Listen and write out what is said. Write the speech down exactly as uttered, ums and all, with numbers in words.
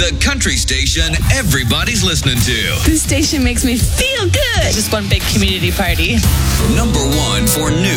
The country station everybody's listening to. This station makes me feel good. Just one big community party. Number one for news.